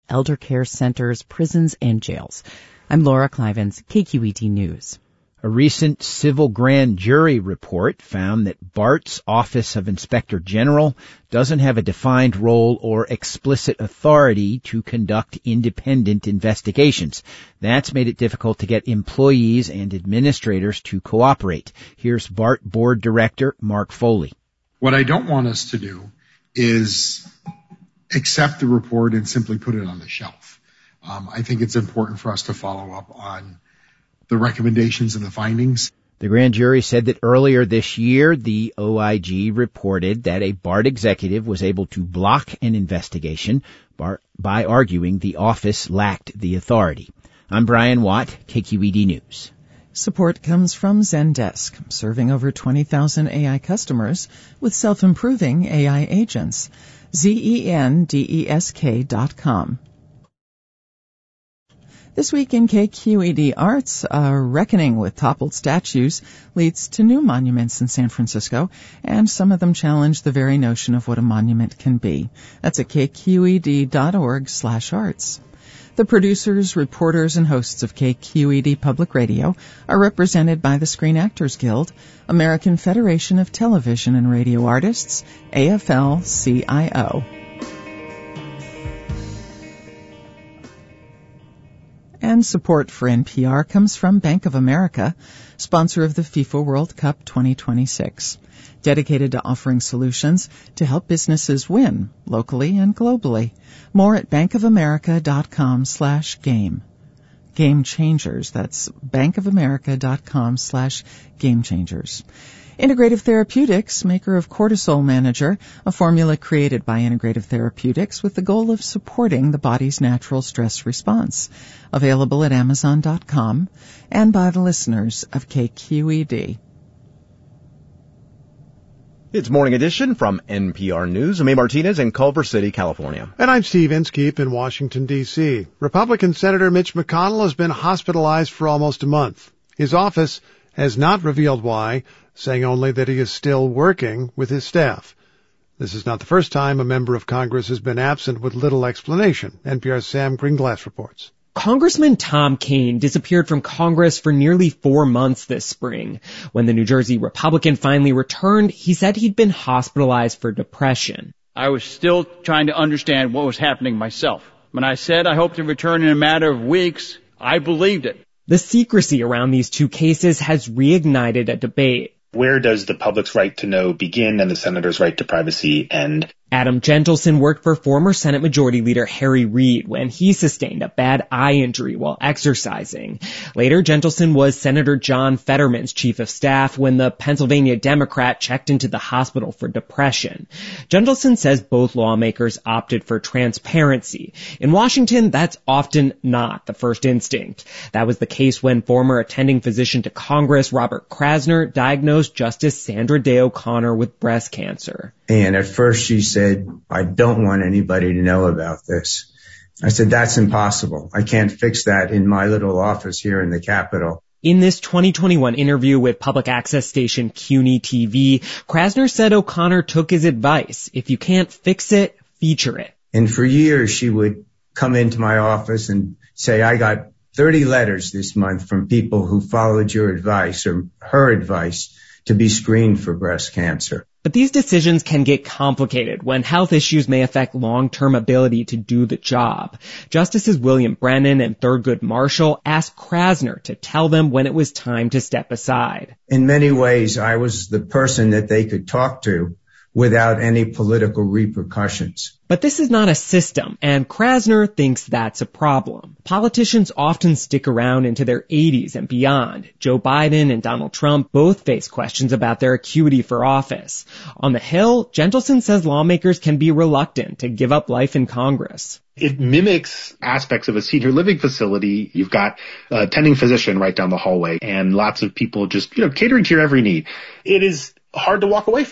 elder care centers, prisons, and jails. I'm Laura Clivens, KQED News. A recent civil grand jury report found that BART's Office of Inspector General doesn't have a defined role or explicit authority to conduct independent investigations. That's made it difficult to get employees and administrators to cooperate. Here's BART Board Director Mark Foley. What I don't want us to do is accept the report and simply put it on the shelf. I think it's important for us to follow up on the recommendations and the findings. The grand jury said that earlier this year, the OIG reported that a BART executive was able to block an investigation by arguing the office lacked the authority. I'm Brian Watt, KQED News. Support comes from Zendesk, serving over 20,000 AI customers with self-improving AI agents. Zendesk.com. This week in KQED Arts, a reckoning with toppled statues leads to new monuments in San Francisco, and some of them challenge the very notion of what a monument can be. That's at kqed.org/arts. The producers, reporters, and hosts of KQED Public Radio are represented by the Screen Actors Guild, American Federation of Television and Radio Artists, AFL-CIO. And support for NPR comes from Bank of America, sponsor of the FIFA World Cup 2026, dedicated to offering solutions to help businesses win locally and globally. More at bankofamerica.com/game. Game Changers. That's bankofamerica.com/game changers. Integrative Therapeutics, maker of Cortisol Manager, a formula created by Integrative Therapeutics with the goal of supporting the body's natural stress response. Available at Amazon.com and by the listeners of KQED. It's Morning Edition from NPR News. I'm A. Martinez in Culver City, California. And I'm Steve Inskeep in Washington, D.C. Republican Senator Mitch McConnell has been hospitalized for almost a month. His office has not revealed why, saying only that he is still working with his staff. This is not the first time a member of Congress has been absent with little explanation. NPR's Sam Greenglass reports. Congressman Tom Kean disappeared from Congress for nearly 4 months this spring. When the New Jersey Republican finally returned, he said he'd been hospitalized for depression. I was still trying to understand what was happening myself. When I said I hoped to return in a matter of weeks, I believed it. The secrecy around these two cases has reignited a debate. Where does the public's right to know begin and the senator's right to privacy end? Adam Gentleson worked for former Senate Majority Leader Harry Reid when he sustained a bad eye injury while exercising. Later, Gentleson was Senator John Fetterman's chief of staff when the Pennsylvania Democrat checked into the hospital for depression. Gentleson says both lawmakers opted for transparency. In Washington, that's often not the first instinct. That was the case when former attending physician to Congress Robert Krasner diagnosed Justice Sandra Day O'Connor with breast cancer. And at first she said, I don't want anybody to know about this. I said, that's impossible. I can't fix that in my little office here in the Capitol. In this 2021 interview with public access station CUNY TV, Krasner said O'Connor took his advice. If you can't fix it, feature it. And for years she would come into my office and say, I got 30 letters this month from people who followed your advice or her advice to be screened for breast cancer. But these decisions can get complicated when health issues may affect long-term ability to do the job. Justices William Brennan and Thurgood Marshall asked Krasner to tell them when it was time to step aside. In many ways, I was the person that they could talk to without any political repercussions. But this is not a system, and Krasner thinks that's a problem. Politicians often stick around into their 80s and beyond. Joe Biden and Donald Trump both face questions about their acuity for office. On the Hill, Gentleson says lawmakers can be reluctant to give up life in Congress. It mimics aspects of a senior living facility. You've got a attending physician right down the hallway and lots of people just, catering to your every need. It is hard to walk away from.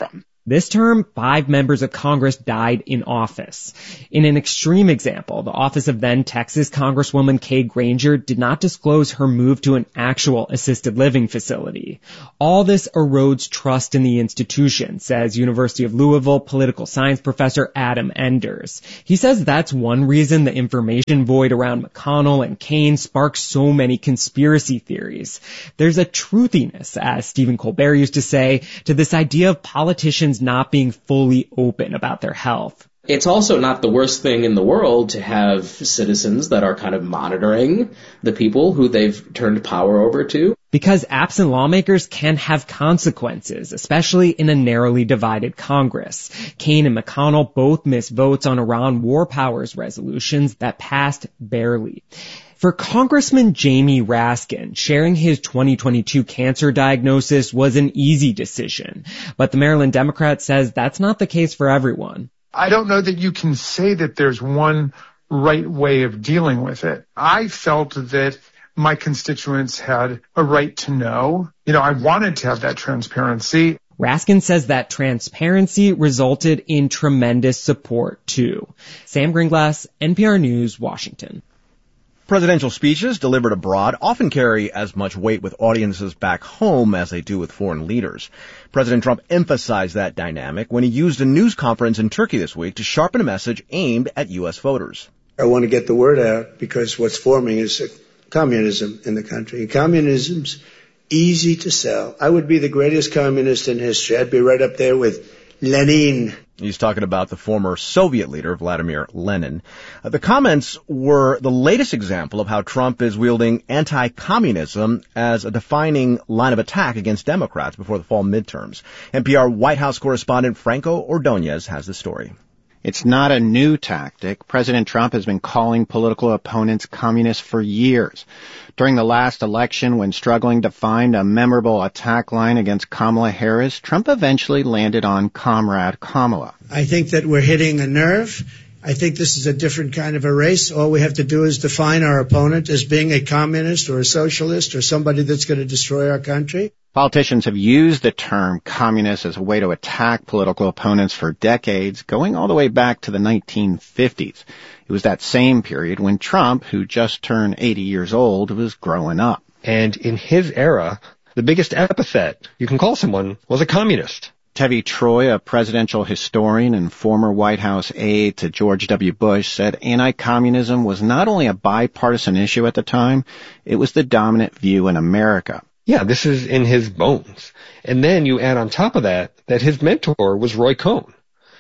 This term, 5 members of Congress died in office. In an extreme example, the office of then Texas Congresswoman Kay Granger did not disclose her move to an actual assisted living facility. All this erodes trust in the institution, says University of Louisville political science professor Adam Enders. He says that's one reason the information void around McConnell and Kaine sparks so many conspiracy theories. There's a truthiness, as Stephen Colbert used to say, to this idea of politicians not being fully open about their health. It's also not the worst thing in the world to have citizens that are kind of monitoring the people who they've turned power over to. Because absent lawmakers can have consequences, especially in a narrowly divided Congress. Kaine and McConnell both missed votes on Iran war powers resolutions that passed barely. For Congressman Jamie Raskin, sharing his 2022 cancer diagnosis was an easy decision. But the Maryland Democrat says that's not the case for everyone. I don't know that you can say that there's one right way of dealing with it. I felt that my constituents had a right to know. I wanted to have that transparency. Raskin says that transparency resulted in tremendous support, too. Sam Gringlass, NPR News, Washington. Presidential speeches delivered abroad often carry as much weight with audiences back home as they do with foreign leaders. President Trump emphasized that dynamic when he used a news conference in Turkey this week to sharpen a message aimed at U.S. voters. I want to get the word out because what's forming is communism in the country. And communism's easy to sell. I would be the greatest communist in history. I'd be right up there with Lenin. He's talking about the former Soviet leader, Vladimir Lenin. The comments were the latest example of how Trump is wielding anti-communism as a defining line of attack against Democrats before the fall midterms. NPR White House correspondent Franco Ordonez has the story. It's not a new tactic. President Trump has been calling political opponents communists for years. During the last election, when struggling to find a memorable attack line against Kamala Harris, Trump eventually landed on Comrade Kamala. I think that we're hitting a nerve. I think this is a different kind of a race. All we have to do is define our opponent as being a communist or a socialist or somebody that's going to destroy our country. Politicians have used the term communist as a way to attack political opponents for decades, going all the way back to the 1950s. It was that same period when Trump, who just turned 80 years old, was growing up. And in his era, the biggest epithet you can call someone was a communist. Tevi Troy, a presidential historian and former White House aide to George W. Bush, said anti-communism was not only a bipartisan issue at the time, it was the dominant view in America. Yeah, this is in his bones. And then you add on top of that his mentor was Roy Cohn.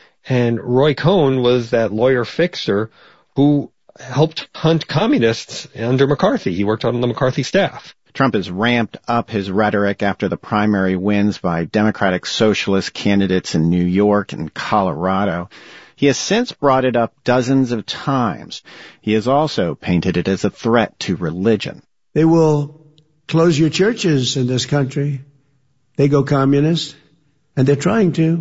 And Roy Cohn was that lawyer fixer who helped hunt communists under McCarthy. He worked on the McCarthy staff. Trump has ramped up his rhetoric after the primary wins by Democratic Socialist candidates in New York and Colorado. He has since brought it up dozens of times. He has also painted it as a threat to religion. They will close your churches in this country. They go communist, and they're trying to.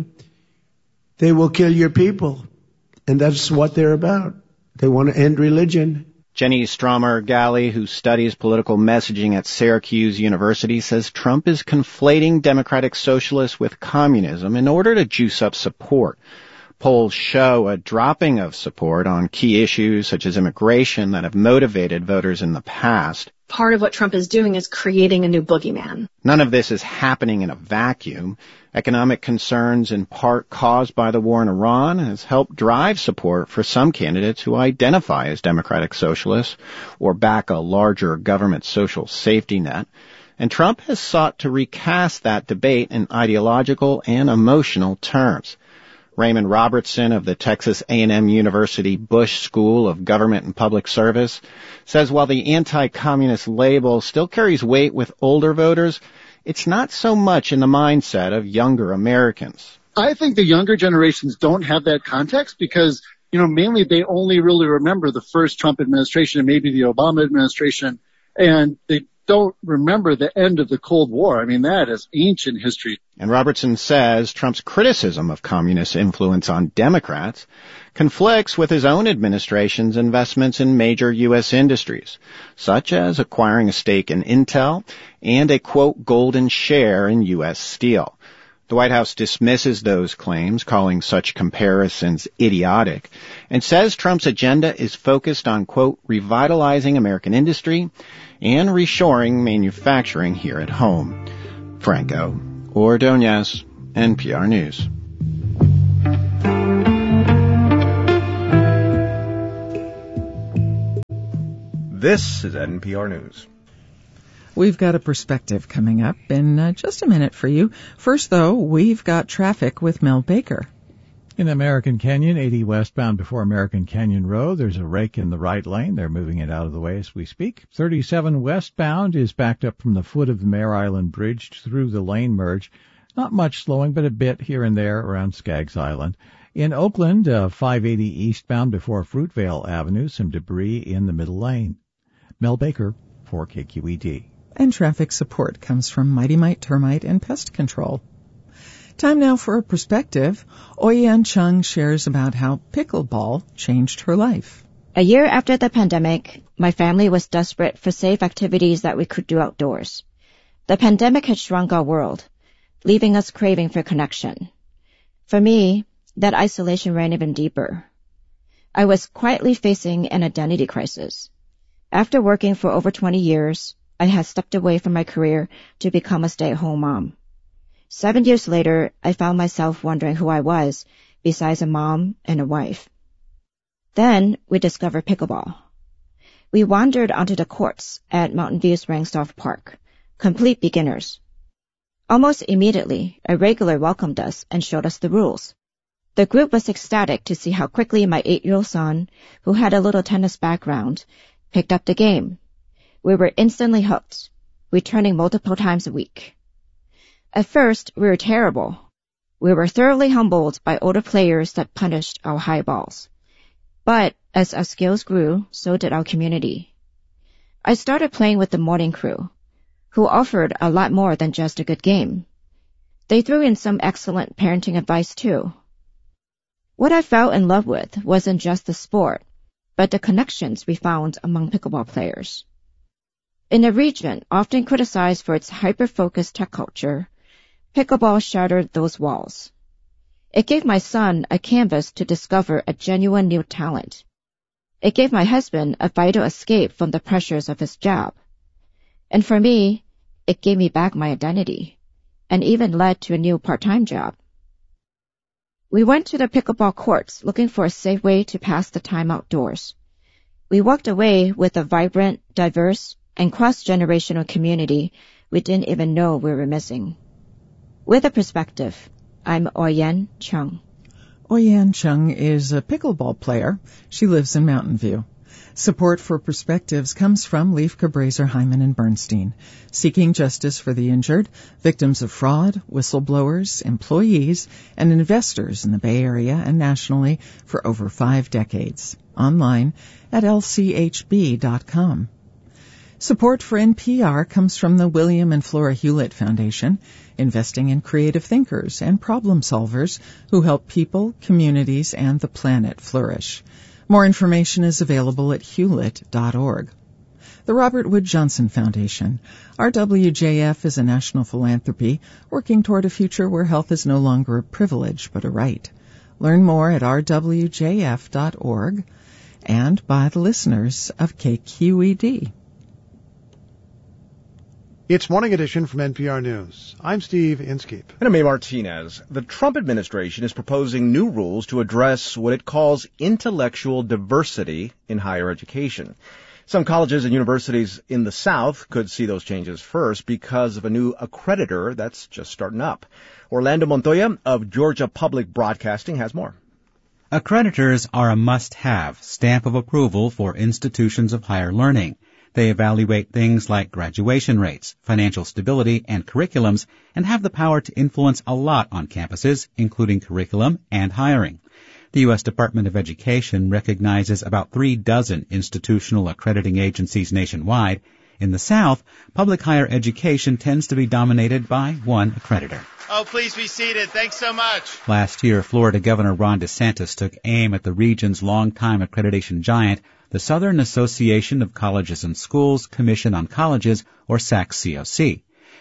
They will kill your people, and that's what they're about. They want to end religion. Jenny Stromer-Galley, who studies political messaging at Syracuse University, says Trump is conflating democratic socialists with communism in order to juice up support. Polls show a dropping of support on key issues such as immigration that have motivated voters in the past. Part of what Trump is doing is creating a new boogeyman. None of this is happening in a vacuum. Economic concerns, in part caused by the war in Iran, has helped drive support for some candidates who identify as democratic socialists or back a larger government social safety net. And Trump has sought to recast that debate in ideological and emotional terms. Raymond Robertson of the Texas A&M University Bush School of Government and Public Service says while the anti-communist label still carries weight with older voters, it's not so much in the mindset of younger Americans. I think the younger generations don't have that context because, mainly they only really remember the first Trump administration and maybe the Obama administration, and they don't remember the end of the Cold War. I mean, that is ancient history. And Robertson says Trump's criticism of communist influence on Democrats conflicts with his own administration's investments in major U.S. industries, such as acquiring a stake in Intel and a, quote, golden share in U.S. Steel. The White House dismisses those claims, calling such comparisons idiotic, and says Trump's agenda is focused on, quote, revitalizing American industry and reshoring manufacturing here at home. Franco Ordonez, NPR News. This is NPR News. We've got a perspective coming up in just a minute for you. First, though, we've got traffic with Mel Baker. In American Canyon, 80 westbound before American Canyon Road, there's a rake in the right lane. They're moving it out of the way as we speak. 37 westbound is backed up from the foot of the Mare Island Bridge through the lane merge. Not much slowing, but a bit here and there around Skaggs Island. In Oakland, 580 eastbound before Fruitvale Avenue, some debris in the middle lane. Mel Baker for KQED. And traffic support comes from Mighty Mite Termite and Pest Control. Time now for a perspective. Oyen Chung shares about how pickleball changed her life. A year after the pandemic, my family was desperate for safe activities that we could do outdoors. The pandemic had shrunk our world, leaving us craving for connection. For me, that isolation ran even deeper. I was quietly facing an identity crisis. After working for over 20 years, I had stepped away from my career to become a stay-at-home mom. 7 years later, I found myself wondering who I was, besides a mom and a wife. Then we discovered pickleball. We wandered onto the courts at Mountain View's Rangsdorf Park, complete beginners. Almost immediately, a regular welcomed us and showed us the rules. The group was ecstatic to see how quickly my 8-year-old son, who had a little tennis background, picked up the game. We were instantly hooked, returning multiple times a week. At first, we were terrible. We were thoroughly humbled by older players that punished our high balls. But as our skills grew, so did our community. I started playing with the morning crew, who offered a lot more than just a good game. They threw in some excellent parenting advice too. What I fell in love with wasn't just the sport, but the connections we found among pickleball players. In a region often criticized for its hyper-focused tech culture, pickleball shattered those walls. It gave my son a canvas to discover a genuine new talent. It gave my husband a vital escape from the pressures of his job. And for me, it gave me back my identity, and even led to a new part-time job. We went to the pickleball courts looking for a safe way to pass the time outdoors. We walked away with a vibrant, diverse, and cross-generational community we didn't even know we were missing. With a perspective, I'm Oyen Chung. Oyen Chung is a pickleball player. She lives in Mountain View. Support for Perspectives comes from Leif Cabraser, Hyman, and Bernstein, seeking justice for the injured, victims of fraud, whistleblowers, employees, and investors in the Bay Area and nationally for over 5 decades. Online at lchb.com. Support for NPR comes from the William and Flora Hewlett Foundation, investing in creative thinkers and problem solvers who help people, communities, and the planet flourish. More information is available at hewlett.org. The Robert Wood Johnson Foundation. RWJF is a national philanthropy working toward a future where health is no longer a privilege but a right. Learn more at rwjf.org and by the listeners of KQED. It's Morning Edition from NPR News. I'm Steve Inskeep. And I'm Mae Martinez. The Trump administration is proposing new rules to address what it calls intellectual diversity in higher education. Some colleges and universities in the South could see those changes first because of a new accreditor that's just starting up. Orlando Montoya of Georgia Public Broadcasting has more. Accreditors are a must-have stamp of approval for institutions of higher learning. They evaluate things like graduation rates, financial stability, and curriculums, and have the power to influence a lot on campuses, including curriculum and hiring. The U.S. Department of Education recognizes about 36 institutional accrediting agencies nationwide. In the South, public higher education tends to be dominated by one accreditor. Oh, please be seated. Thanks so much. Last year, Florida Governor Ron DeSantis took aim at the region's longtime accreditation giant, the Southern Association of Colleges and Schools Commission on Colleges, or SAC-COC.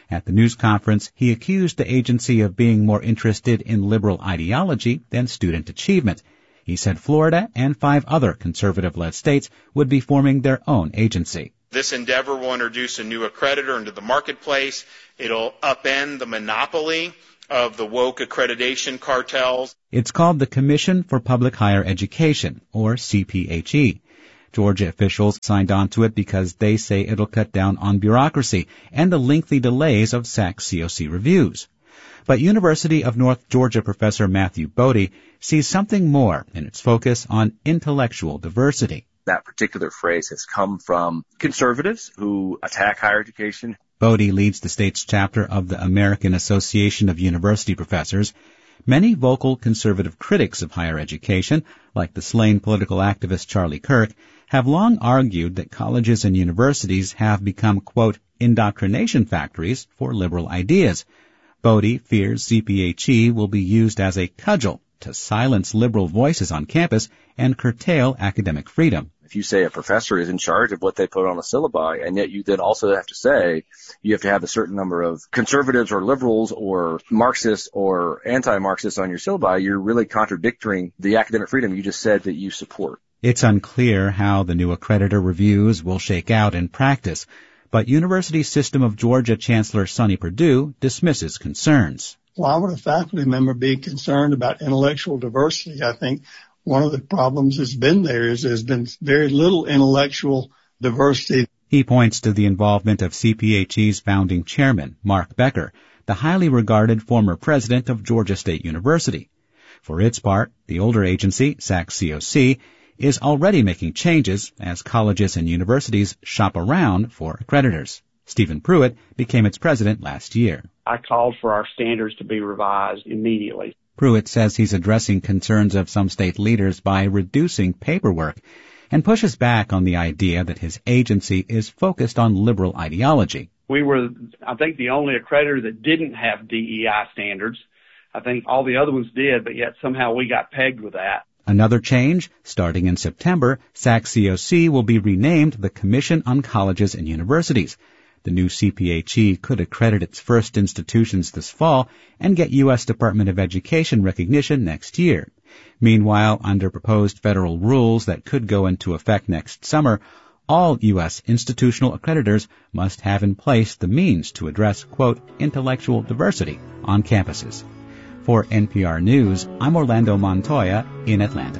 At the news conference, he accused the agency of being more interested in liberal ideology than student achievement. He said Florida and 5 other conservative-led states would be forming their own agency. This endeavor will introduce a new accreditor into the marketplace. It'll upend the monopoly of the woke accreditation cartels. It's called the Commission for Public Higher Education, or CPHE. Georgia officials signed on to it because they say it'll cut down on bureaucracy and the lengthy delays of SAC-COC reviews. But University of North Georgia professor Matthew Bodie sees something more in its focus on intellectual diversity. That particular phrase has come from conservatives who attack higher education. Bodie leads the state's chapter of the American Association of University Professors. Many vocal conservative critics of higher education, like the slain political activist Charlie Kirk, have long argued that colleges and universities have become, quote, indoctrination factories for liberal ideas. Bodie fears CPHE will be used as a cudgel to silence liberal voices on campus and curtail academic freedom. If you say a professor is in charge of what they put on a syllabi, and yet you then also have to say you have to have a certain number of conservatives or liberals or Marxists or anti-Marxists on your syllabi, you're really contradicting the academic freedom you just said that you support. It's unclear how the new accreditor reviews will shake out in practice, but University System of Georgia Chancellor Sonny Perdue dismisses concerns. Why would a faculty member be concerned about intellectual diversity? I think one of the problems that's been there is there's been very little intellectual diversity. He points to the involvement of CPHE's founding chairman, Mark Becker, the highly regarded former president of Georgia State University. For its part, the older agency, SAC-COC, is already making changes as colleges and universities shop around for accreditors. Stephen Pruitt became its president last year. I called for our standards to be revised immediately. Pruitt says he's addressing concerns of some state leaders by reducing paperwork and pushes back on the idea that his agency is focused on liberal ideology. We were, I think, the only accreditor that didn't have DEI standards. I think all the other ones did, but yet somehow we got pegged with that. Another change, starting in September, SAC-COC will be renamed the Commission on Colleges and Universities. The new CPHE could accredit its first institutions this fall and get U.S. Department of Education recognition next year. Meanwhile, under proposed federal rules that could go into effect next summer, all U.S. institutional accreditors must have in place the means to address, quote, intellectual diversity on campuses. For NPR News, I'm Orlando Montoya in Atlanta.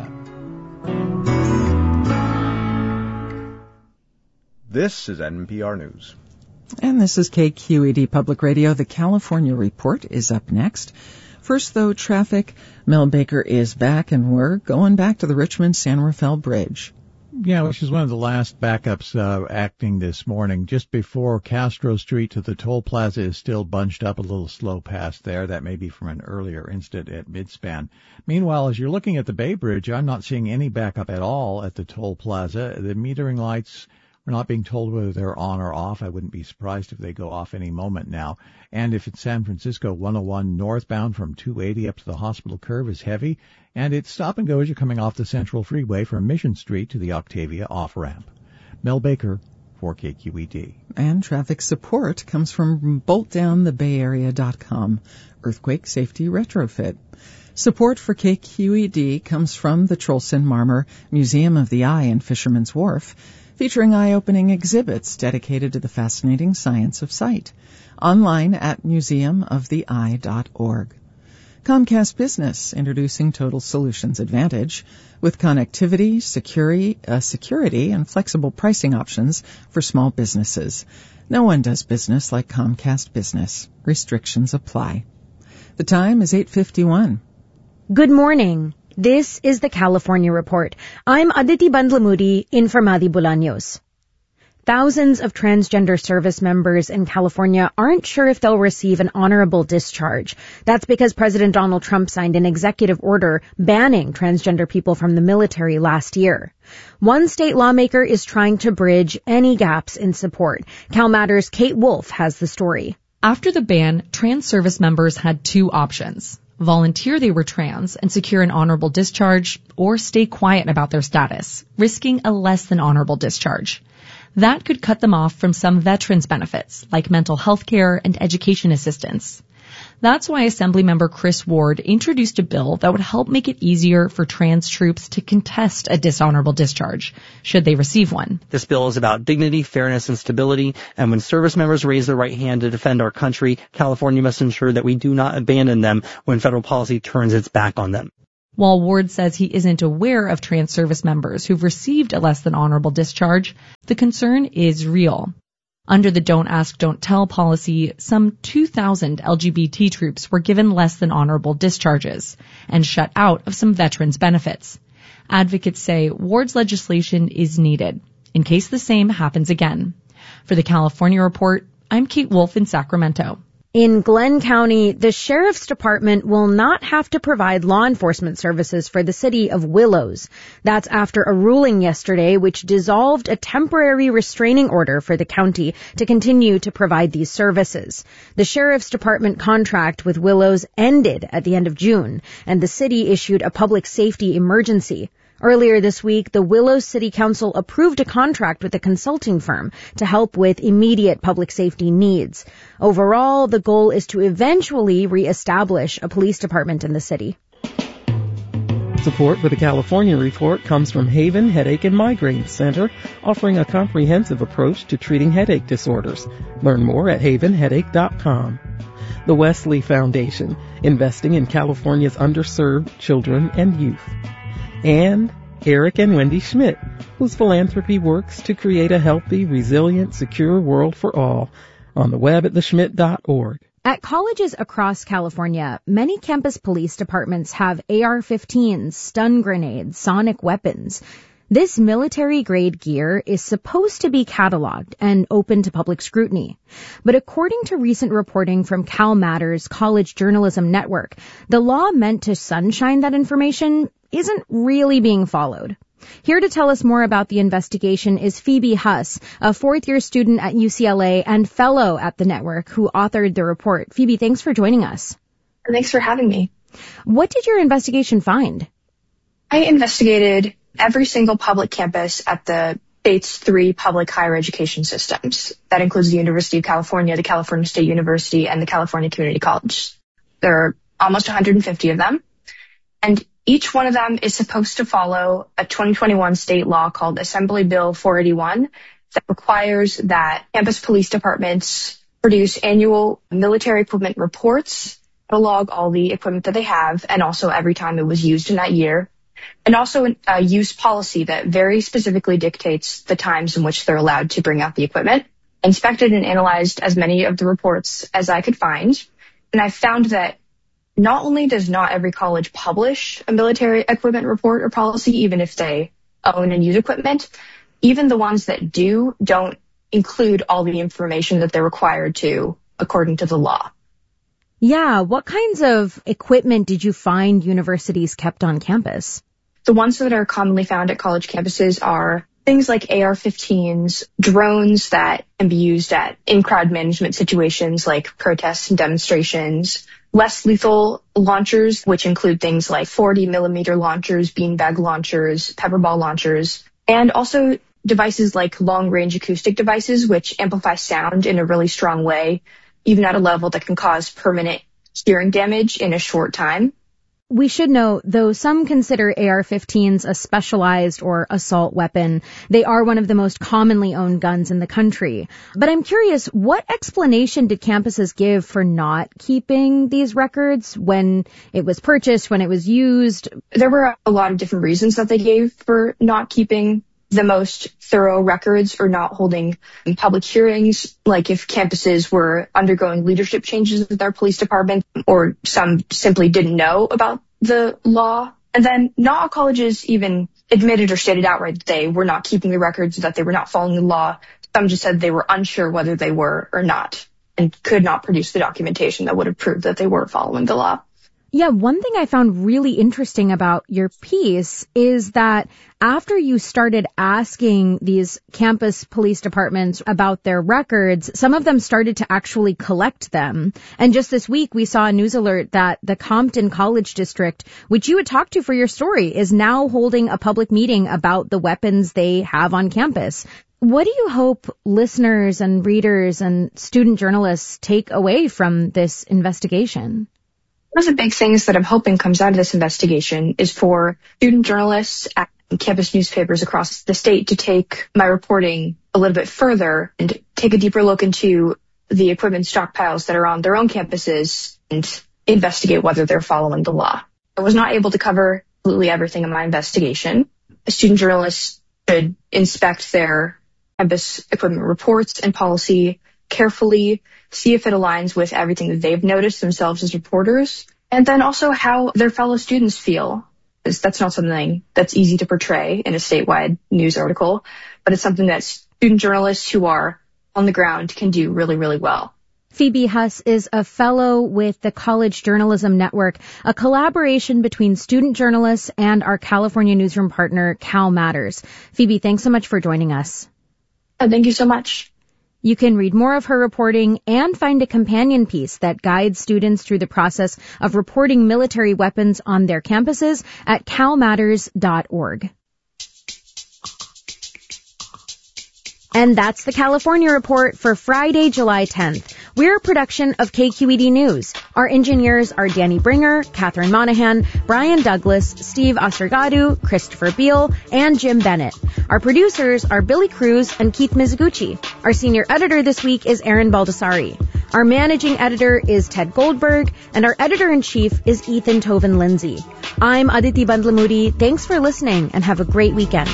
This is NPR News. And this is KQED Public Radio. The California Report is up next. First, though, traffic. Mel Baker is back, and we're going back to the Richmond-San Rafael Bridge. Yeah, which is one of the last backups acting this morning. Just before Castro Street to the toll plaza is still bunched up, a little slow past there. That may be from an earlier incident at Midspan. Meanwhile, as you're looking at the Bay Bridge, I'm not seeing any backup at all at the toll plaza. The metering lights, we're not being told whether they're on or off. I wouldn't be surprised if they go off any moment now. And if it's San Francisco, 101 northbound from 280 up to the hospital curve is heavy. And it's stop and go as you're coming off the Central Freeway from Mission Street to the Octavia off-ramp. Mel Baker for KQED. And traffic support comes from BoltDownTheBayArea.com, Earthquake Safety Retrofit. Support for KQED comes from the Trolson Marmor Museum of the Eye in Fisherman's Wharf, featuring eye-opening exhibits dedicated to the fascinating science of sight. Online at museumoftheeye.org. Comcast Business, introducing Total Solutions Advantage with connectivity, security, and flexible pricing options for small businesses. No one does business like Comcast Business. Restrictions apply. The time is 8:51. Good morning. This is the California Report. I'm Aditi Bandlamudi in for Madhi Bolaños. Thousands of transgender service members in California aren't sure if they'll receive an honorable discharge. That's because President Donald Trump signed an executive order banning transgender people from the military last year. One state lawmaker is trying to bridge any gaps in support. CalMatters' Kate Wolf has the story. After the ban, trans service members had two options: volunteer they were trans and secure an honorable discharge, or stay quiet about their status, risking a less than honorable discharge. That could cut them off from some veterans benefits, like mental health care and education assistance. That's why Assemblymember Chris Ward introduced a bill that would help make it easier for trans troops to contest a dishonorable discharge, should they receive one. This bill is about dignity, fairness, and stability, and when service members raise their right hand to defend our country, California must ensure that we do not abandon them when federal policy turns its back on them. While Ward says he isn't aware of trans service members who've received a less than honorable discharge, the concern is real. Under the Don't Ask, Don't Tell policy, some 2,000 LGBT troops were given less than honorable discharges and shut out of some veterans' benefits. Advocates say Ward's legislation is needed in case the same happens again. For the California Report, I'm Kate Wolf in Sacramento. In Glenn County, the Sheriff's Department will not have to provide law enforcement services for the city of Willows. That's after a ruling yesterday which dissolved a temporary restraining order for the county to continue to provide these services. The Sheriff's Department contract with Willows ended at the end of June, and the city issued a public safety emergency. Earlier this week, the Willows City Council approved a contract with a consulting firm to help with immediate public safety needs. Overall, the goal is to eventually reestablish a police department in the city. Support for the California Report comes from Haven Headache and Migraine Center, offering a comprehensive approach to treating headache disorders. Learn more at havenheadache.com. The Wesley Foundation, investing in California's underserved children and youth. And Eric and Wendy Schmidt, whose philanthropy works to create a healthy, resilient, secure world for all. On the web at theschmidt.org. At colleges across California, many campus police departments have AR-15s, stun grenades, sonic weapons. This military-grade gear is supposed to be cataloged and open to public scrutiny. But according to recent reporting from CalMatters College Journalism Network, the law meant to sunshine that information isn't really being followed. Here to tell us more about the investigation is Phoebe Huss, a fourth-year student at UCLA and fellow at the network who authored the report. Phoebe, thanks for joining us. Thanks for having me. What did your investigation find? I investigated every single public campus at the state's 3 public higher education systems. That includes the University of California, the California State University, and the California Community College. There are almost 150 of them. And each one of them is supposed to follow a 2021 state law called Assembly Bill 481 that requires that campus police departments produce annual military equipment reports, catalog all the equipment that they have, and also every time it was used in that year, and also a use policy that very specifically dictates the times in which they're allowed to bring out the equipment. I inspected and analyzed as many of the reports as I could find, and I found that not only does not every college publish a military equipment report or policy, even if they own and use equipment, even the ones that do don't include all the information that they're required to according to the law. Yeah, what kinds of equipment did you find universities kept on campus? The ones that are commonly found at college campuses are things like AR-15s, drones that can be used in crowd management situations like protests and demonstrations, less lethal launchers, which include things like 40-millimeter launchers, beanbag launchers, pepperball launchers, and also devices like long-range acoustic devices, which amplify sound in a really strong way, even at a level that can cause permanent hearing damage in a short time. We should note, though some consider AR-15s a specialized or assault weapon, they are one of the most commonly owned guns in the country. But I'm curious, what explanation did campuses give for not keeping these records when it was purchased, when it was used? There were a lot of different reasons that they gave for not keeping the most thorough records or not holding public hearings, like if campuses were undergoing leadership changes at their police department, or some simply didn't know about the law. And then not all colleges even admitted or stated outright that they were not keeping the records, that they were not following the law. Some just said they were unsure whether they were or not and could not produce the documentation that would have proved that they were following the law. Yeah, one thing I found really interesting about your piece is that after you started asking these campus police departments about their records, some of them started to actually collect them. And just this week, we saw a news alert that the Compton College District, which you had talked to for your story, is now holding a public meeting about the weapons they have on campus. What do you hope listeners and readers and student journalists take away from this investigation? One of the big things that I'm hoping comes out of this investigation is for student journalists at campus newspapers across the state to take my reporting a little bit further and take a deeper look into the equipment stockpiles that are on their own campuses and investigate whether they're following the law. I was not able to cover absolutely everything in my investigation. A student journalist should inspect their campus equipment reports and policy carefully, see if it aligns with everything that they've noticed themselves as reporters, and then also how their fellow students feel. Because that's not something that's easy to portray in a statewide news article, but it's something that student journalists who are on the ground can do really, really well. Phoebe Huss is a fellow with the College Journalism Network, a collaboration between student journalists and our California newsroom partner, Cal Matters. Phoebe, thanks so much for joining us. Thank you so much. You can read more of her reporting and find a companion piece that guides students through the process of reporting military weapons on their campuses at calmatters.org. And that's the California Report for Friday, July 10th. We're a production of KQED News. Our engineers are Danny Bringer, Catherine Monahan, Brian Douglas, Steve Ostergadu, Christopher Beal, and Jim Bennett. Our producers are Billy Cruz and Keith Mizuguchi. Our senior editor this week is Aaron Baldessari. Our managing editor is Ted Goldberg, and our editor-in-chief is Ethan Toven-Lindsay. I'm Aditi Bandlamudi. Thanks for listening, and have a great weekend.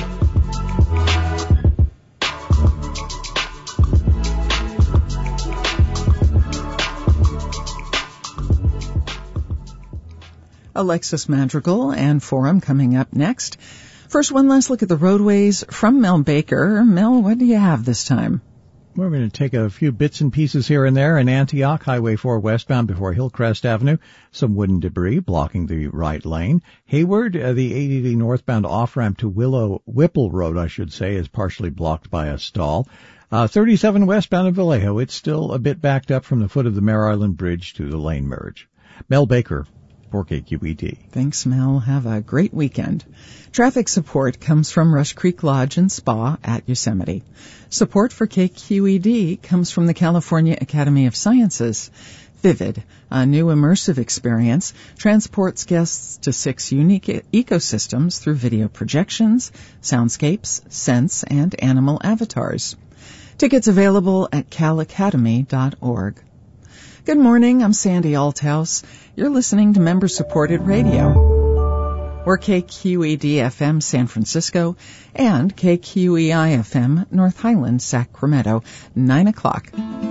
Alexis Madrigal and Forum coming up next. First, one last look at the roadways from Mel Baker. Mel, what do you have this time? We're going to take a few bits and pieces here and there. In Antioch, Highway 4 westbound before Hillcrest Avenue, some wooden debris blocking the right lane. Hayward, the 80 northbound off-ramp to Whipple Road, is partially blocked by a stall. 37 westbound of Vallejo, it's still a bit backed up from the foot of the Mare Island Bridge to the lane merge. Mel Baker for KQED. Thanks, Mel. Have a great weekend. Traffic support comes from Rush Creek Lodge and Spa at Yosemite. Support for KQED comes from the California Academy of Sciences. Vivid, a new immersive experience, transports guests to 6 unique ecosystems through video projections, soundscapes, scents, and animal avatars. Tickets available at calacademy.org. Good morning, I'm Sandy Althouse. You're listening to member-supported radio. We're KQED-FM San Francisco and KQEI-FM North Highland, Sacramento, 9 o'clock.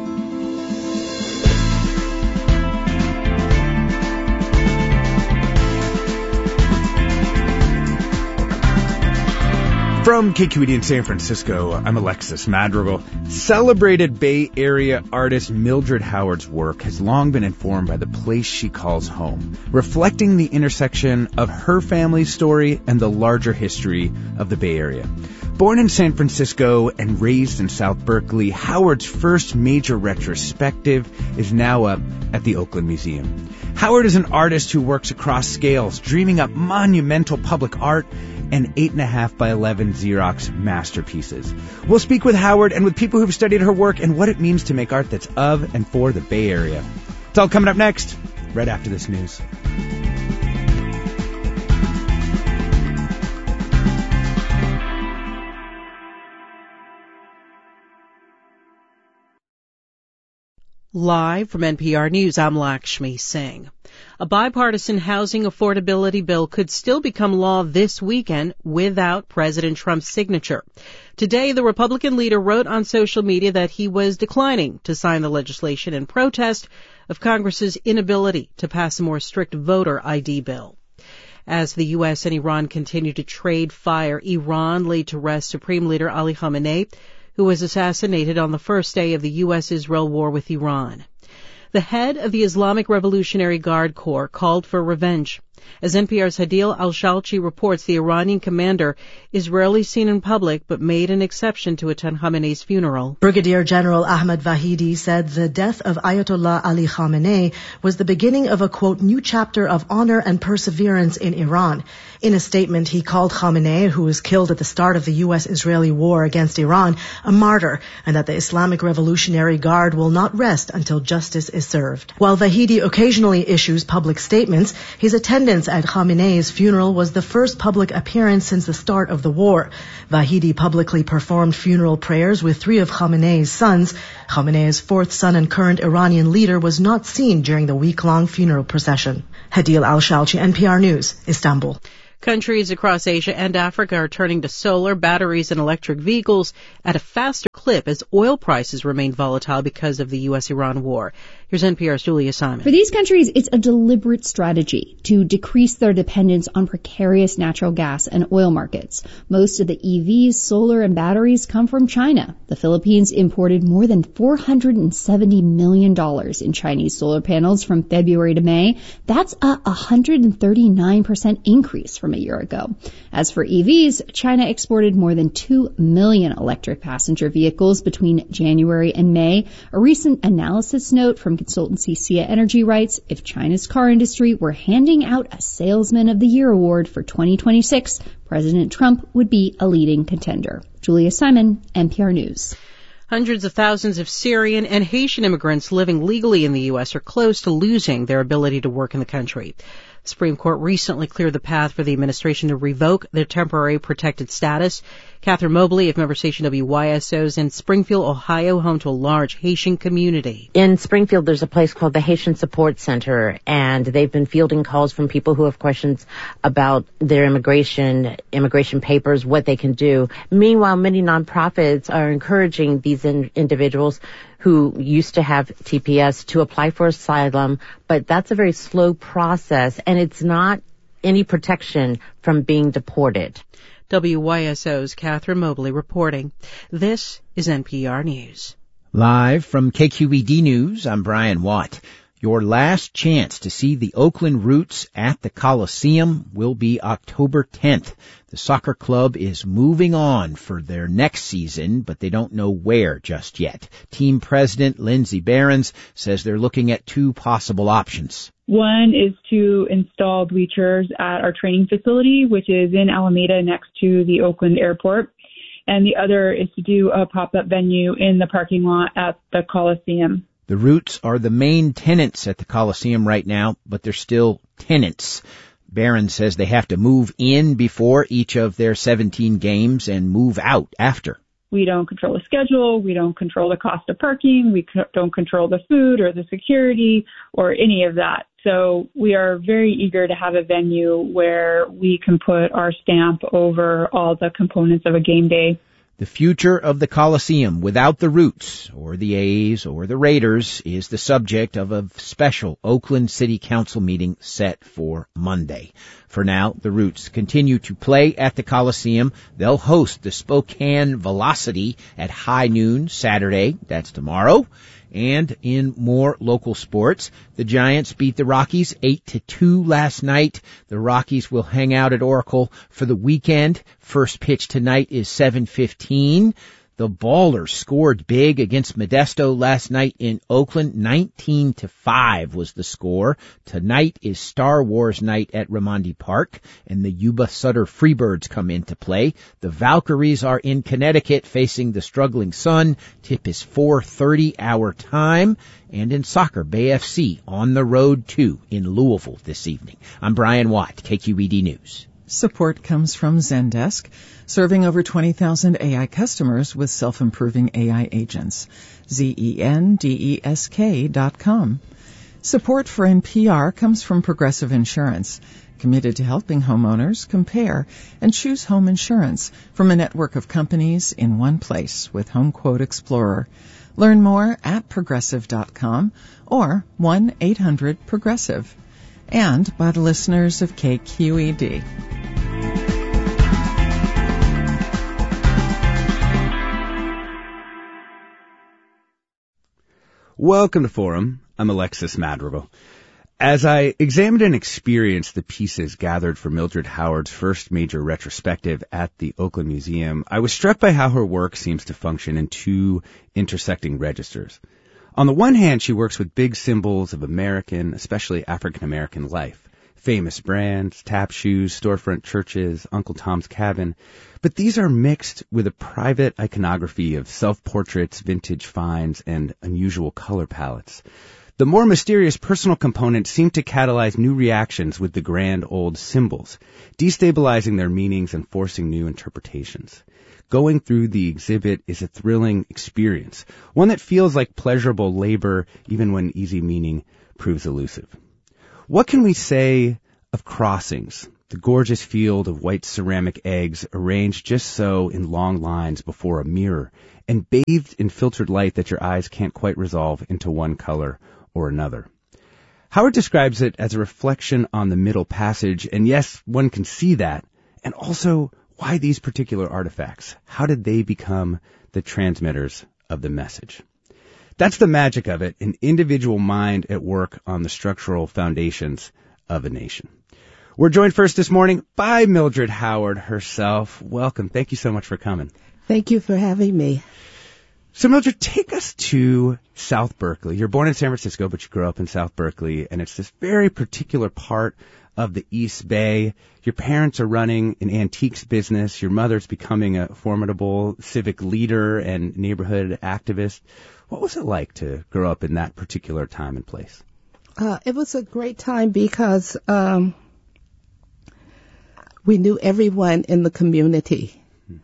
From KQED in San Francisco, I'm Alexis Madrigal. Celebrated Bay Area artist Mildred Howard's work has long been informed by the place she calls home, reflecting the intersection of her family's story and the larger history of the Bay Area. Born in San Francisco and raised in South Berkeley, Howard's first major retrospective is now up at the Oakland Museum. Howard is an artist who works across scales, dreaming up monumental public art and 8.5 by 11 Xerox masterpieces. We'll speak with Howard and with people who've studied her work and what it means to make art that's of and for the Bay Area. It's all coming up next, right after this news. Live from NPR News, I'm Lakshmi Singh. A bipartisan housing affordability bill could still become law this weekend without President Trump's signature. Today, the Republican leader wrote on social media that he was declining to sign the legislation in protest of Congress's inability to pass a more strict voter ID bill. As the U.S. and Iran continue to trade fire, Iran laid to rest Supreme Leader Ali Khamenei, who was assassinated on the first day of the U.S.-Israel war with Iran. The head of the Islamic Revolutionary Guard Corps called for revenge. As NPR's Hadil Al-Shalchi reports, the Iranian commander is rarely seen in public but made an exception to attend Khamenei's funeral. Brigadier General Ahmad Vahidi said the death of Ayatollah Ali Khamenei was the beginning of a, quote, new chapter of honor and perseverance in Iran. In a statement, he called Khamenei, who was killed at the start of the U.S.-Israeli war against Iran, a martyr, and that the Islamic Revolutionary Guard will not rest until justice is served. While Vahidi occasionally issues public statements, his attendance at Khamenei's funeral was the first public appearance since the start of the war. Vahidi publicly performed funeral prayers with 3 of Khamenei's sons. Khamenei's 4th son and current Iranian leader was not seen during the week-long funeral procession. Hadil Al-Shalchi, NPR News, Istanbul. Countries across Asia and Africa are turning to solar, batteries, and electric vehicles at a faster clip as oil prices remain volatile because of the U.S.-Iran war. Here's NPR's Julia Simon. For these countries, it's a deliberate strategy to decrease their dependence on precarious natural gas and oil markets. Most of the EVs, solar, and batteries come from China. The Philippines imported more than $470 million in Chinese solar panels from February to May. That's a 139% increase from a year ago. As for EVs, China exported more than 2 million electric passenger vehicles between January and May. A recent analysis note from consultancy Sia Energy writes, if China's car industry were handing out a Salesman of the Year award for 2026, President Trump would be a leading contender. Julia Simon, NPR News. Hundreds of thousands of Syrian and Haitian immigrants living legally in the U.S. are close to losing their ability to work in the country. The Supreme Court recently cleared the path for the administration to revoke their temporary protected status. Catherine Mobley of member station WYSO is in Springfield, Ohio, home to a large Haitian community. In Springfield, there's a place called the Haitian Support Center, and they've been fielding calls from people who have questions about their immigration papers, what they can do. Meanwhile, many nonprofits are encouraging these individuals who used to have TPS to apply for asylum, but that's a very slow process, and it's not any protection from being deported. WYSO's Catherine Mobley reporting. This is NPR News. Live from KQED News, I'm Brian Watt. Your last chance to see the Oakland Roots at the Coliseum will be October 10th. The soccer club is moving on for their next season, but they don't know where just yet. Team president Lindsey Behrens says they're looking at 2 possible options. One is to install bleachers at our training facility, which is in Alameda next to the Oakland airport. And the other is to do a pop-up venue in the parking lot at the Coliseum. The Roots are the main tenants at the Coliseum right now, but they're still tenants. Behrens says they have to move in before each of their 17 games and move out after. We don't control the schedule. We don't control the cost of parking. We don't control the food or the security or any of that. So we are very eager to have a venue where we can put our stamp over all the components of a game day. The future of the Coliseum without the Roots, or the A's, or the Raiders, is the subject of a special Oakland City Council meeting set for Monday. For now, the Roots continue to play at the Coliseum. They'll host the Spokane Velocity at high noon Saturday. That's tomorrow. And in more local sports, the Giants beat the Rockies 8-2 last night. The Rockies will hang out at Oracle for the weekend. First pitch tonight is 7:15. The Ballers scored big against Modesto last night in Oakland. 19-5 was the score. Tonight is Star Wars night at Raimondi Park, and the Yuba Sutter Freebirds come into play. The Valkyries are in Connecticut facing the struggling Sun. Tip is 4:30 our time. And in soccer, Bay FC on the road too in Louisville this evening. I'm Brian Watt, KQED News. Support comes from Zendesk, serving over 20,000 AI customers with self-improving AI agents. Zendesk.com. Support for NPR comes from Progressive Insurance, committed to helping homeowners compare and choose home insurance from a network of companies in one place with HomeQuote Explorer. Learn more at Progressive.com or 1-800-PROGRESSIVE. And by the listeners of KQED. Welcome to Forum. I'm Alexis Madrigal. As I examined and experienced the pieces gathered for Mildred Howard's first major retrospective at the Oakland Museum, I was struck by how her work seems to function in two intersecting registers. On the one hand, she works with big symbols of American, especially African-American life. Famous brands, tap shoes, storefront churches, Uncle Tom's Cabin. But these are mixed with a private iconography of self-portraits, vintage finds, and unusual color palettes. The more mysterious personal components seem to catalyze new reactions with the grand old symbols, destabilizing their meanings and forcing new interpretations. Going through the exhibit is a thrilling experience, one that feels like pleasurable labor even when easy meaning proves elusive. What can we say of Crossings, the gorgeous field of white ceramic eggs arranged just so in long lines before a mirror and bathed in filtered light that your eyes can't quite resolve into one color or another? Howard describes it as a reflection on the Middle Passage, and yes, one can see that, and also why these particular artifacts? How did they become the transmitters of the message? That's the magic of it, an individual mind at work on the structural foundations of a nation. We're joined first this morning by Mildred Howard herself. Welcome. Thank you so much for coming. Thank you for having me. So Mildred, take us to South Berkeley. You're born in San Francisco, but you grew up in South Berkeley, and it's this very particular part of the East Bay. Your parents are running an antiques business. Your mother's becoming a formidable civic leader and neighborhood activist. What was it like to grow up in that particular time and place? It was a great time because we knew everyone in the community.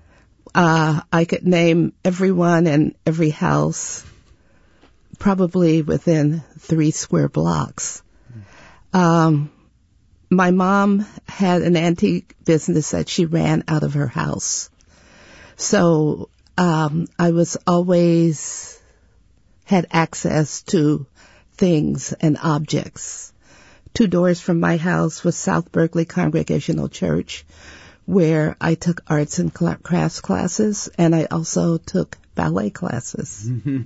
I could name everyone in every house, probably within 3 square blocks. My mom had an antique business that she ran out of her house. So I was always had access to things and objects. 2 doors from my house was South Berkeley Congregational Church, where I took arts and crafts classes, and I also took ballet classes. Mm-hmm.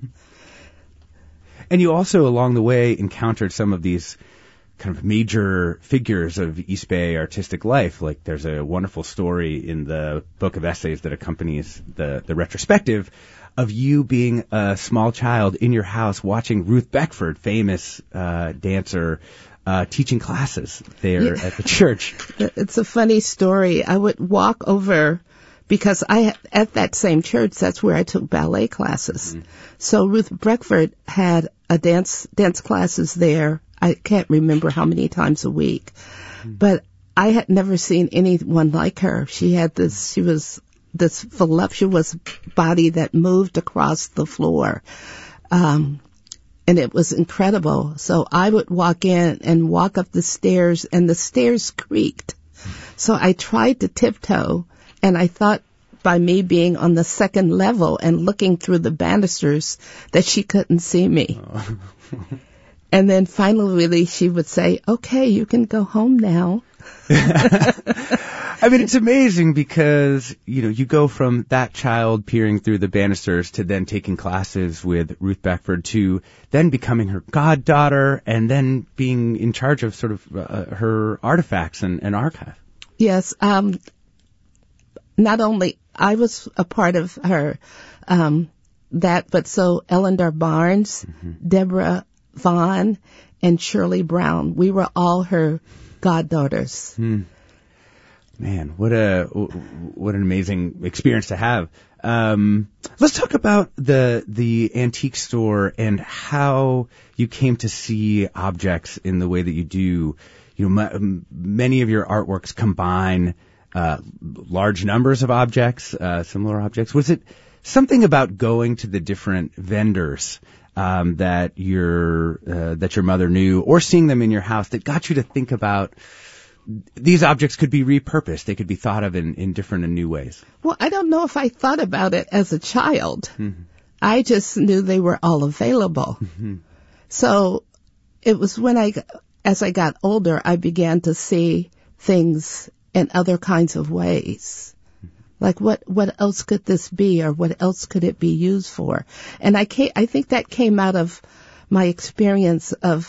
And you also, along the way, encountered some of these kind of major figures of East Bay artistic life. Like there's a wonderful story in the book of essays that accompanies the retrospective of you being a small child in your house watching Ruth Beckford, famous dancer, teaching classes there at the church. It's a funny story. I would walk over because at that same church, that's where I took ballet classes. Mm-hmm. So Ruth Beckford had a dance classes there. I can't remember how many times a week, but I had never seen anyone like her. She was this voluptuous body that moved across the floor. And it was incredible. So I would walk in and walk up the stairs, and the stairs creaked. So I tried to tiptoe, and I thought by me being on the 2nd level and looking through the banisters that she couldn't see me. Oh. And then finally she would say, okay, you can go home now. I mean, it's amazing because, you go from that child peering through the banisters to then taking classes with Ruth Beckford to then becoming her goddaughter and then being in charge of sort of her artifacts and archive. Yes. Not only I was a part of her, that, but so Ellendar Barnes, mm-hmm. Deborah Vaughn, and Shirley Brown. We were all her goddaughters. Man, what an amazing experience to have. Let's talk about the antique store and how you came to see objects in the way that you do. Many of your artworks combine large numbers of objects, similar objects. Was it something about going to the different vendors that your mother knew, or seeing them in your house, that got you to think about these objects could be repurposed? They could be thought of in different and new ways. Well, I don't know if I thought about it as a child. Mm-hmm. I just knew they were all available. Mm-hmm. So it was as I got older, I began to see things in other kinds of ways. Like what else could this be, or what else could it be used for? And I think that came out of my experience of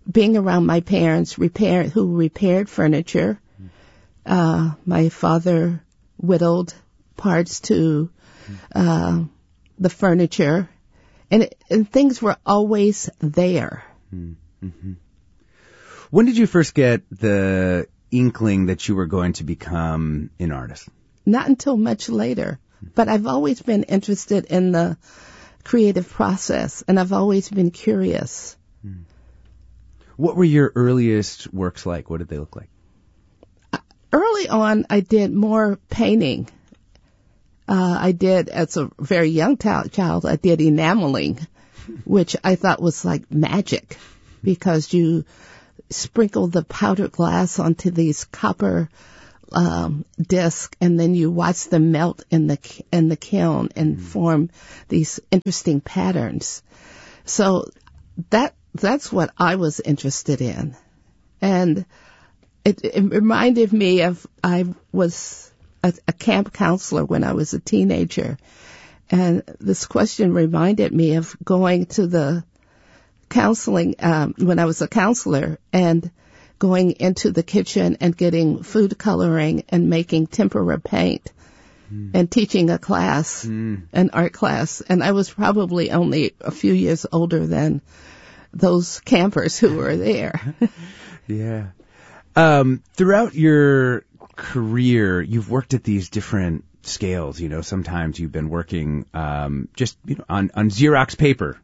being around my parents who repaired furniture. My father whittled parts to the furniture, and things were always there. Mm-hmm. When did you first get the inkling that you were going to become an artist? Not until much later, but I've always been interested in the creative process, and I've always been curious. What were your earliest works like? What did they look like? Early on, I did more painting. I did, as a very young child, I did enameling, which I thought was like magic, because you sprinkle the powdered glass onto these copper discs, and then you watch them melt in the kiln and form these interesting patterns. So that's what I was interested in, and it reminded me of, I was a camp counselor when I was a teenager, and this question reminded me of going to the counseling when I was a counselor, and going into the kitchen and getting food coloring and making tempera paint and teaching a class, an art class. And I was probably only a few years older than those campers who were there. Yeah. Throughout your career, you've worked at these different scales. Sometimes you've been working just on Xerox paper,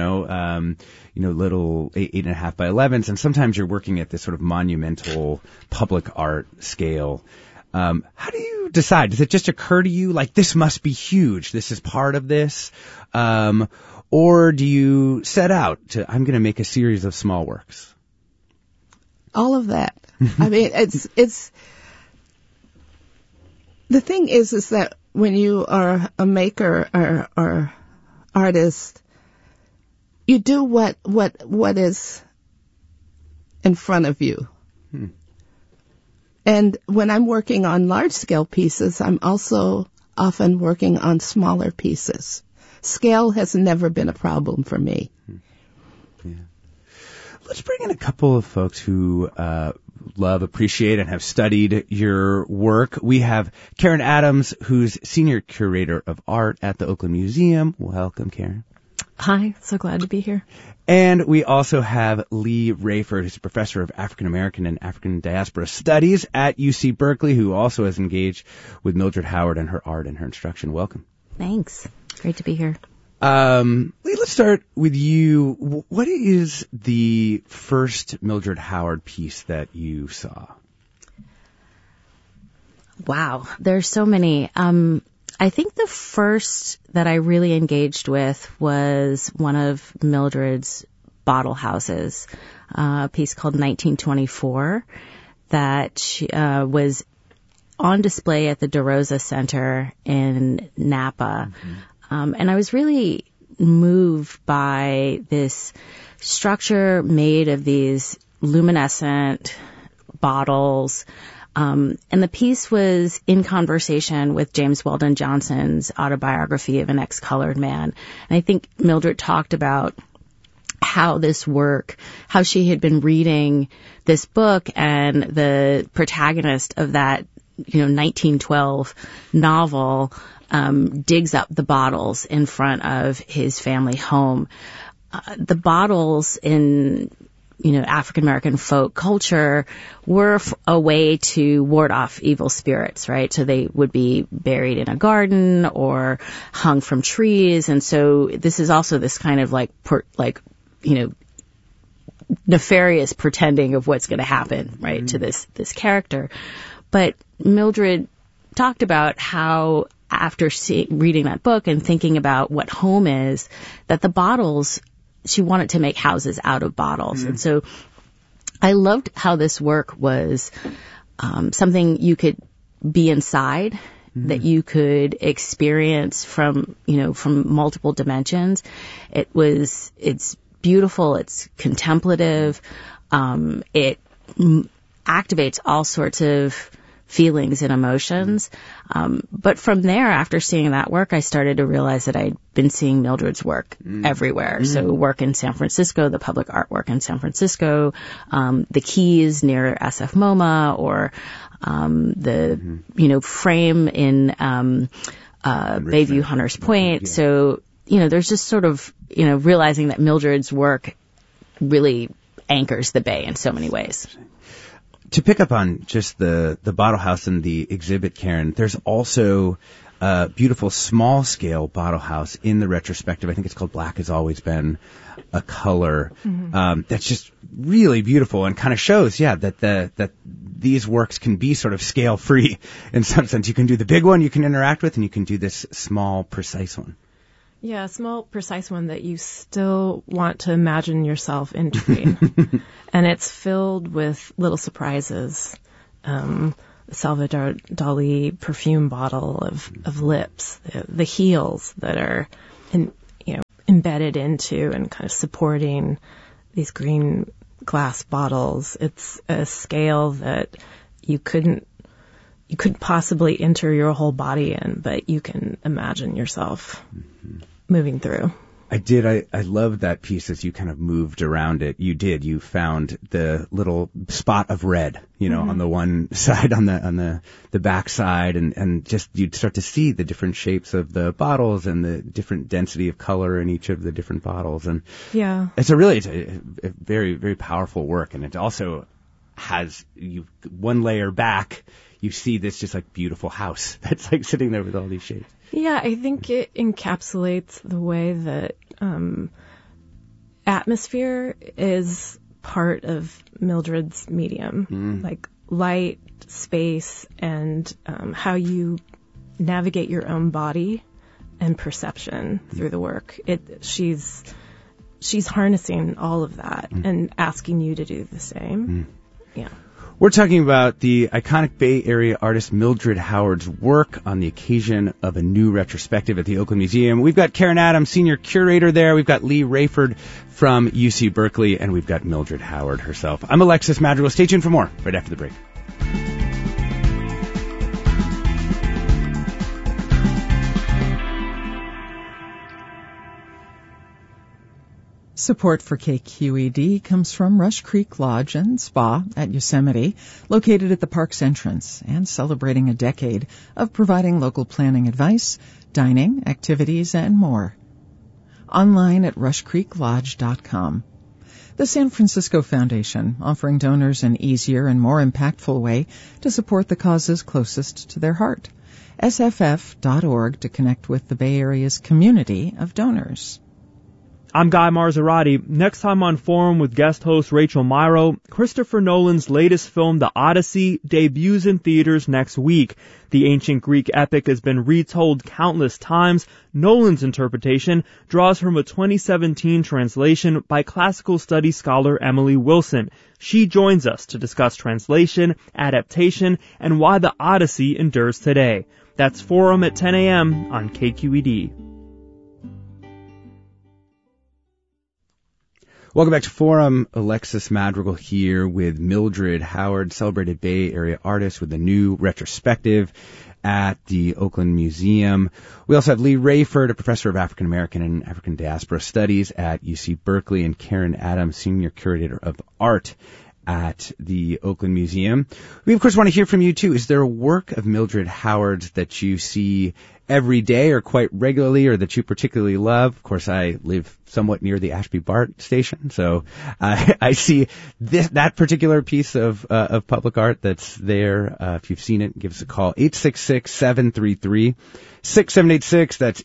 little 8.5 by 11s, and sometimes you're working at this sort of monumental public art scale. How do you decide? Does it just occur to you like this must be huge? This is part of this, or do you set out to I'm going to make a series of small works? All of that. I mean, it's. The thing is that when you are a maker or artist, you do what is in front of you. And when I'm working on large scale pieces, I'm also often working on smaller pieces. Scale has never been a problem for me. Yeah. Let's bring in a couple of folks who love, appreciate, and have studied your work. We have Karen Adams, who's Senior Curator of Art at the Oakland Museum. Welcome, Karen. Hi, so glad to be here. And we also have Lee Rayford, who's a professor of African American and African Diaspora Studies at UC Berkeley, who also has engaged with Mildred Howard and her art and her instruction. Welcome. Thanks. Great to be here. Lee, let's start with you. What is the first Mildred Howard piece that you saw? Wow, there's so many. I think the first that I really engaged with was one of Mildred's bottle houses, a piece called 1924 that was on display at the DeRosa Center in Napa. And I was really moved by this structure made of these luminescent bottles. And the piece was in conversation with James Weldon Johnson's autobiography of an ex-colored man. And I think Mildred talked about how this work, how she had been reading this book, and the protagonist of that, 1912 novel, digs up the bottles in front of his family home. The bottles in, African American folk culture were a way to ward off evil spirits, right? So they would be buried in a garden or hung from trees. And so this is also this kind of nefarious pretending of what's going to happen, right, to this character. But Mildred talked about how after reading that book and thinking about what home is, that the bottles, she wanted to make houses out of bottles. And so I loved how this work was something you could be inside, that you could experience from multiple dimensions. It's beautiful, it's contemplative, it activates all sorts of feelings and emotions. But from there, after seeing that work, I started to realize that I'd been seeing Mildred's work everywhere. So work in San Francisco, the public artwork in San Francisco, the Keys near SF MoMA, or the frame in Bayview Hunters Point. Yeah. So, there's just sort of, realizing that Mildred's work really anchors the Bay in so many ways. To pick up on just the bottle house and the exhibit, Karen, there's also a beautiful small-scale bottle house in the retrospective. I think it's called Black Has Always Been a Color. That's just really beautiful and kind of shows, that these works can be sort of scale-free in some sense. You can do the big one you can interact with, and you can do this small, precise one. Yeah, a small, precise one that you still want to imagine yourself entering. And it's filled with little surprises. Salvador Dali perfume bottle of lips, the heels that are embedded into and kind of supporting these green glass bottles. It's a scale that you couldn't possibly enter your whole body in, but you can imagine yourself moving through. I did. I loved that piece as you kind of moved around it. You found the little spot of red, on the one side, on the back side, and just you'd start to see the different shapes of the bottles and the different density of color in each of the different bottles. And yeah, it's a very, very powerful work. And it also has one layer back. You see this just like beautiful house that's like sitting there with all these shapes. Yeah, I think it encapsulates the way that atmosphere is part of Mildred's medium, like light, space, and how you navigate your own body and perception through the work. She's harnessing all of that and asking you to do the same. Yeah. We're talking about the iconic Bay Area artist Mildred Howard's work on the occasion of a new retrospective at the Oakland Museum. We've got Karen Adams, senior curator there. We've got Lee Rayford from UC Berkeley, and we've got Mildred Howard herself. I'm Alexis Madrigal. Stay tuned for more right after the break. Support for KQED comes from Rush Creek Lodge and Spa at Yosemite, located at the park's entrance and celebrating a decade of providing local planning advice, dining, activities, and more. Online at rushcreeklodge.com. The San Francisco Foundation, offering donors an easier and more impactful way to support the causes closest to their heart. sff.org to connect with the Bay Area's community of donors. I'm Guy Marzorati. Next time on Forum with guest host Rachel Myrow, Christopher Nolan's latest film, The Odyssey, debuts in theaters next week. The ancient Greek epic has been retold countless times. Nolan's interpretation draws from a 2017 translation by classical studies scholar Emily Wilson. She joins us to discuss translation, adaptation, and why The Odyssey endures today. That's Forum at 10 a.m. on KQED. Welcome back to Forum. Alexis Madrigal here with Mildred Howard, celebrated Bay Area artist with a new retrospective at the Oakland Museum. We also have Lee Rayford, a professor of African American and African Diaspora Studies at UC Berkeley, and Karen Adams, senior curator of art at the Oakland Museum. We, of course, want to hear from you, too. Is there a work of Mildred Howard's that you see every day or quite regularly or that you particularly love? Of course, I live somewhat near the Ashby BART station, so I see that particular piece of public art that's there. If you've seen it, give us a call. 866-733-6786. That's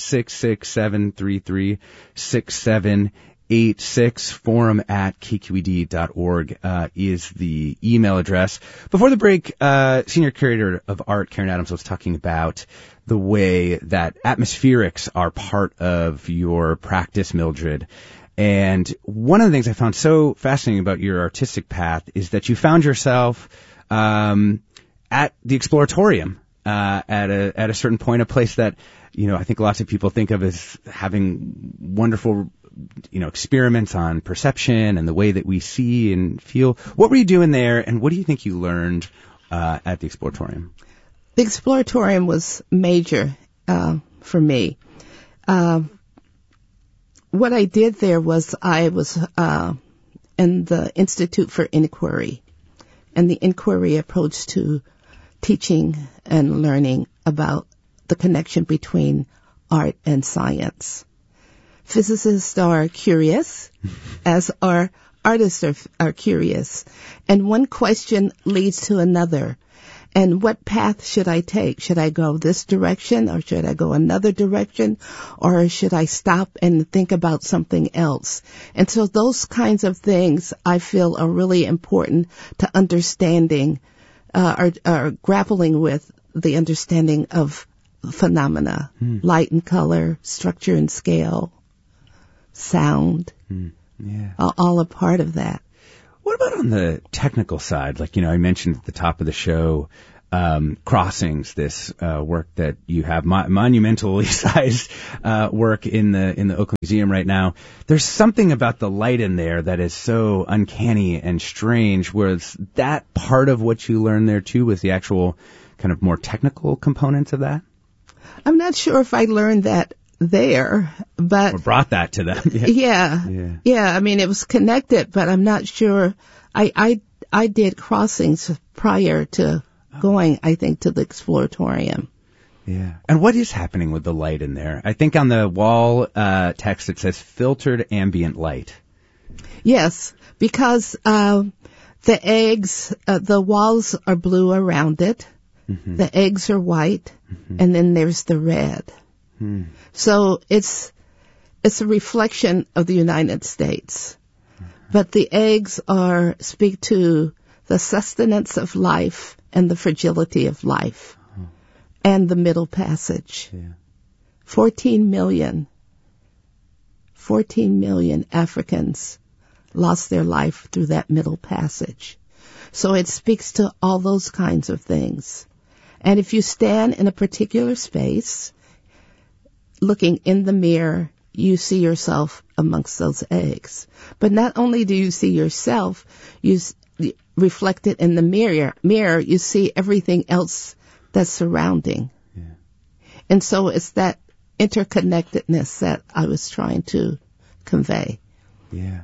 866-733-6786. Forum at kqed.org is the email address. Before the break, senior curator of art Karen Adams was talking about the way that atmospherics are part of your practice, Mildred. And one of the things I found so fascinating about your artistic path is that you found yourself at the Exploratorium at a certain point, a place that, I think lots of people think of as having wonderful experiments on perception and the way that we see and feel. What were you doing there, and what do you think you learned at the Exploratorium? The Exploratorium was major for me. What I did there was I was in the Institute for Inquiry, and the inquiry approach to teaching and learning about the connection between art and science. Physicists are curious, as are artists are curious, and one question leads to another. And what path should I take? Should I go this direction, or should I go another direction, or should I stop and think about something else? And so those kinds of things I feel are really important to understanding, or grappling with the understanding of phenomena, light and color, structure and scale, sound, all a part of that. What about on the technical side? Like, I mentioned at the top of the show, Crossings, this work that you have, monumentally sized work in the Oakland Museum right now. There's something about the light in there that is so uncanny and strange. Was that part of what you learned there too, was the actual kind of more technical components of that? I'm not sure if I learned that there, but... Or brought that to them. Yeah. I mean, it was connected, but I'm not sure. I did Crossings prior to going, I think, to the Exploratorium. Yeah. And what is happening with the light in there? I think on the wall text it says filtered ambient light. Yes, because the eggs, the walls are blue around it. Mm-hmm. The eggs are white, and then there's the red. So it's a reflection of the United States. But the eggs speak to the sustenance of life and the fragility of life and the Middle Passage. 14 million Africans lost their life through that Middle Passage. So it speaks to all those kinds of things. And if you stand in a particular space, looking in the mirror, you see yourself amongst those eggs. But not only do you see yourself, you reflected in the mirror, you see everything else that's surrounding. Yeah. And so it's that interconnectedness that I was trying to convey. Yeah.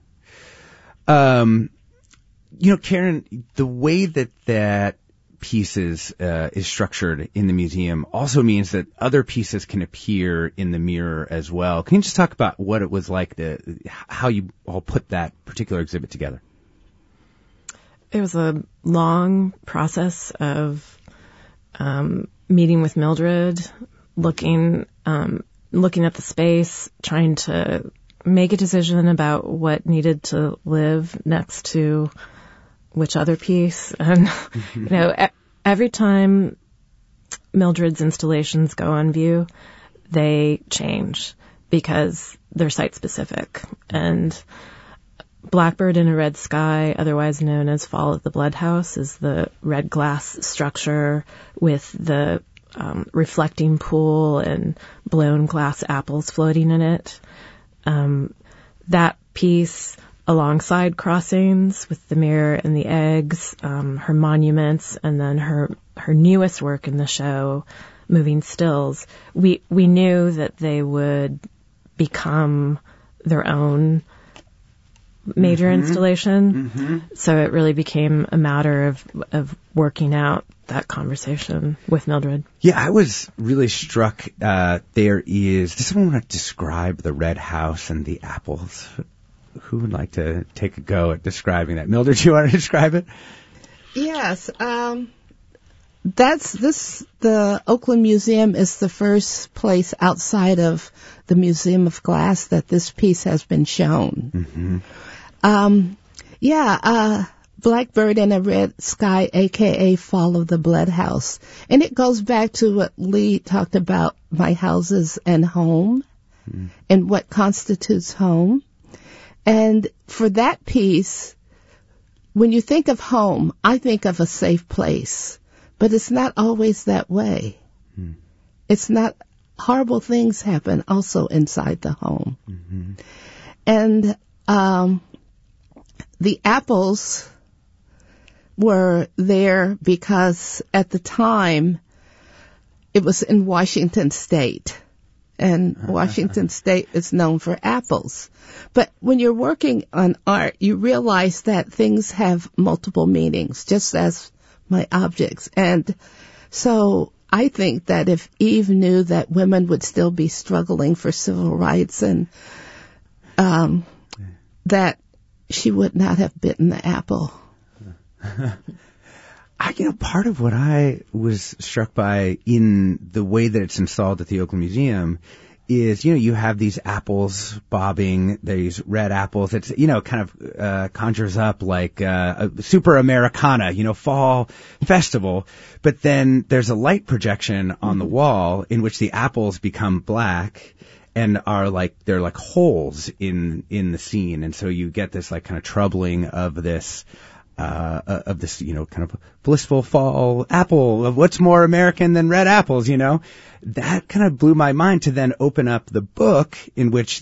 Karen, the way that pieces is structured in the museum also means that other pieces can appear in the mirror as well. Can you just talk about what it was like, how you all put that particular exhibit together? It was a long process of meeting with Mildred, looking at the space, trying to make a decision about what needed to live next to which other piece. And, every time Mildred's installations go on view, they change because they're site specific. And Blackbird in a Red Sky, otherwise known as Fall of the Blood House, is the red glass structure with the reflecting pool and blown glass apples floating in it. That piece, alongside Crossings with the mirror and the eggs, her monuments, and then her newest work in the show, Moving Stills, we knew that they would become their own major installation. So it really became a matter of working out that conversation with Mildred. Yeah, I was really struck. Does someone want to describe the red house and the apples? Who would like to take a go at describing that? Mildred, do you want to describe it? Yes. The Oakland Museum is the first place outside of the Museum of Glass that this piece has been shown. Blackbird in a Red Sky, aka Fall of the Blood House. And it goes back to what Lee talked about, my houses and home, and what constitutes home. And for that piece, when you think of home, I think of a safe place. But it's not always that way. It's not. Horrible things happen also inside the home. And the apples, were there because at the time it was in Washington State. And Washington State is known for apples. But when you're working on art, you realize that things have multiple meanings, just as my objects. And so I think that if Eve knew that women would still be struggling for civil rights and that she would not have bitten the apple. Part of what I was struck by in the way that it's installed at the Oakland Museum is, you have these apples bobbing, these red apples. It's, kind of conjures up like a super Americana, fall festival. But then there's a light projection on the wall in which the apples become black and they're like holes in the scene. And so you get this like kind of troubling of this kind of blissful fall apple of what's more American than red apples, That kind of blew my mind to then open up the book in which